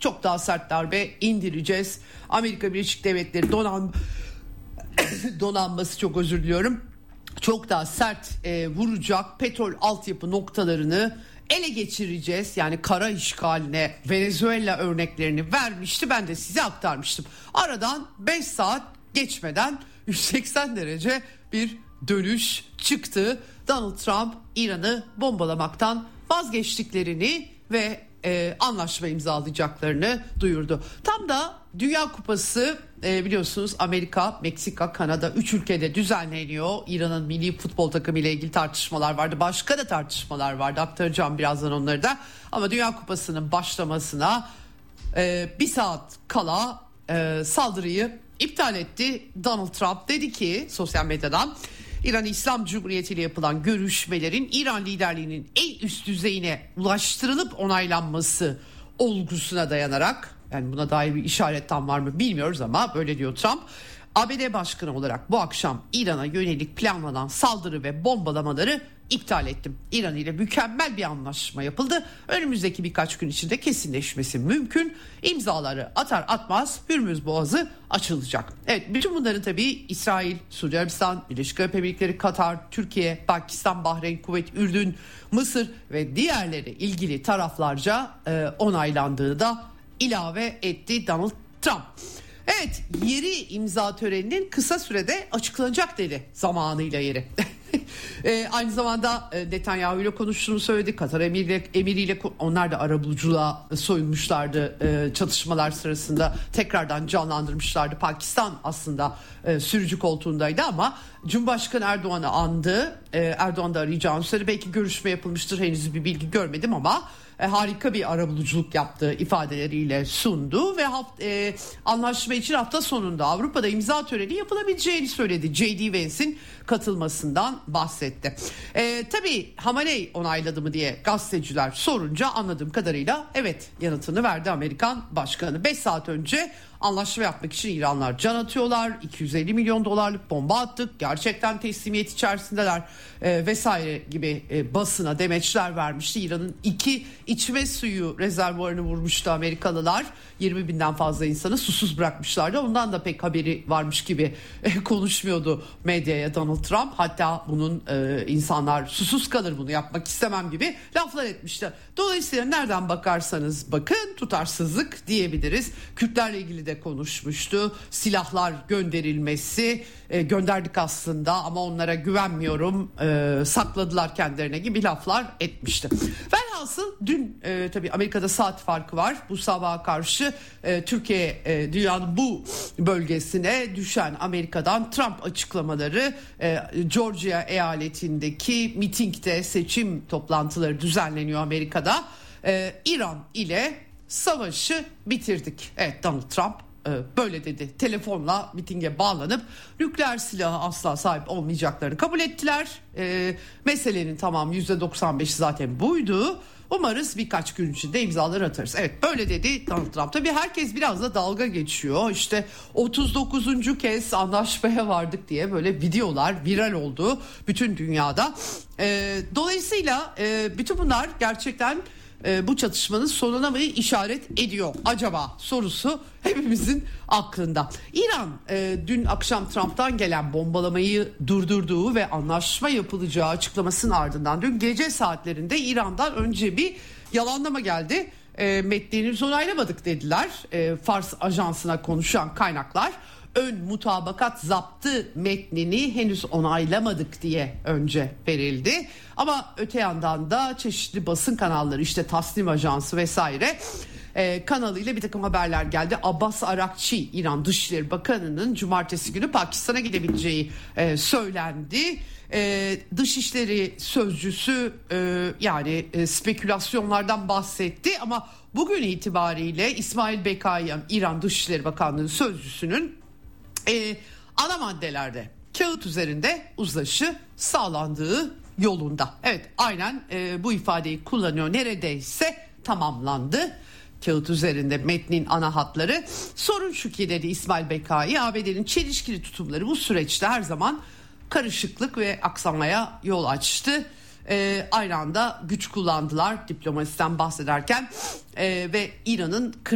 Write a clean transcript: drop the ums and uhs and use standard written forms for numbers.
çok daha sert darbe indireceğiz. Amerika Birleşik Devletleri donanması çok özür diliyorum. Çok daha sert vuracak, petrol altyapı noktalarını ele geçireceğiz. Yani kara işgaline Venezuela örneklerini vermişti. Ben de size aktarmıştım. Aradan 5 saat geçmeden 180 derece bir dönüş çıktı. Donald Trump İran'ı bombalamaktan vazgeçtiklerini ve anlaşma imzalayacaklarını duyurdu. Tam da Dünya Kupası biliyorsunuz Amerika, Meksika, Kanada 3 ülkede düzenleniyor. İran'ın milli futbol takımı ile ilgili tartışmalar vardı. Başka da tartışmalar vardı. Aktaracağım birazdan onları da. Ama Dünya Kupası'nın başlamasına bir saat kala saldırıyı iptal etti. Donald Trump dedi ki sosyal medyadan İran İslam Cumhuriyeti ile yapılan görüşmelerin İran liderliğinin en üst düzeyine ulaştırılıp onaylanması olgusuna dayanarak, yani buna dair bir işaret tam var mı bilmiyoruz ama böyle diyor Trump. ABD Başkanı olarak bu akşam İran'a yönelik planlanan saldırı ve bombalamaları iptal ettim. İran ile mükemmel bir anlaşma yapıldı. Önümüzdeki birkaç gün içinde kesinleşmesi mümkün. İmzaları atar atmaz Hürmüz Boğazı açılacak. Evet, bütün bunların tabii İsrail, Suudi Arabistan, Birleşik Arap Emirlikleri, Katar, Türkiye, Pakistan, Bahreyn, Kuveyt, Ürdün, Mısır ve diğerleri ilgili taraflarca onaylandığını da ilave etti Donald Trump. Evet, yeri imza töreninin kısa sürede açıklanacak dedi, zamanıyla yeri. Aynı zamanda Netanyahu ile konuştuğunu söyledi. Katar emiriyle onlar da arabuluculuğa soyunmuşlardı çatışmalar sırasında, tekrardan canlandırmışlardı. Pakistan aslında sürücü koltuğundaydı ama Cumhurbaşkanı Erdoğan'ı andı. Erdoğan da arayacağını söyledi. Belki görüşme yapılmıştır, henüz bir bilgi görmedim ama harika bir arabuluculuk yaptığı ifadeleriyle sundu ve anlaşma için hafta sonunda Avrupa'da imza töreni yapılabileceğini söyledi. J.D. Vance'in katılmasından bahsetti. Tabii Hamaney onayladı mı diye gazeteciler sorunca anladığım kadarıyla evet yanıtını verdi Amerikan Başkanı. 5 saat önce anlaşma yapmak için İranlar can atıyorlar. 250 milyon dolarlık bomba attık. Gerçekten teslimiyet içerisindeler vesaire gibi basına demeçler vermişti. İran'ın 2 içme suyu rezervuarını vurmuştu Amerikalılar. 20 binden fazla insanı susuz bırakmışlardı. Ondan da pek haberi varmış gibi konuşmuyordu medyaya Donald Trump. Hatta bunun insanlar susuz kalır, bunu yapmak istemem gibi laflar etmişler. Dolayısıyla nereden bakarsanız bakın tutarsızlık diyebiliriz. Kürtlerle ilgili de konuşmuştu. Silahlar gönderilmesi, gönderdik aslında ama onlara güvenmiyorum, sakladılar kendilerine gibi laflar etmişti. Velhasıl dün tabii Amerika'da saat farkı var. Bu sabaha karşı Türkiye dünyanın bu bölgesine düşen Amerika'dan Trump açıklamaları, Georgia eyaletindeki mitingde seçim toplantıları düzenleniyor Amerika'da. İran ile savaşı bitirdik. Evet, Donald Trump böyle dedi. Telefonla mitinge bağlanıp nükleer silaha asla sahip olmayacaklarını kabul ettiler. Meselenin tamam %95'i zaten buydu. Umarız birkaç gün içinde imzaları atarız. Evet, böyle dedi Donald Trump. Tabii herkes biraz da dalga geçiyor. İşte 39. kez anlaşmaya vardık diye böyle videolar viral oldu bütün dünyada. Dolayısıyla bütün bunlar gerçekten bu çatışmanın sonuna mı işaret ediyor acaba sorusu hepimizin aklında. İran dün akşam Trump'tan gelen bombalamayı durdurduğu ve anlaşma yapılacağı açıklamasının ardından dün gece saatlerinde İran'dan önce bir yalanlama geldi. Metnini henüz onaylamadık dediler. Fars ajansına konuşan kaynaklar ön mutabakat zaptı metnini henüz onaylamadık diye önce verildi. Ama öte yandan da çeşitli basın kanalları, işte Tasnim Ajansı vesaire kanalıyla bir takım haberler geldi. Abbas Arakçi, İran Dışişleri Bakanı'nın cumartesi günü Pakistan'a gidebileceği söylendi. Dışişleri sözcüsü yani spekülasyonlardan bahsetti ama bugün itibariyle İsmail Bekayan, İran Dışişleri Bakanlığı sözcüsünün ana maddelerde kağıt üzerinde uzlaşı sağlandığı yolunda. Evet, aynen bu ifadeyi kullanıyor. Neredeyse tamamlandı. Kağıt üzerinde metnin ana hatları. Sorun şu ki dedi İsmail Bekai, ABD'nin çelişkili tutumları bu süreçte her zaman karışıklık ve aksamaya yol açtı. Aynı anda güç kullandılar diplomasiden bahsederken ve İran'ın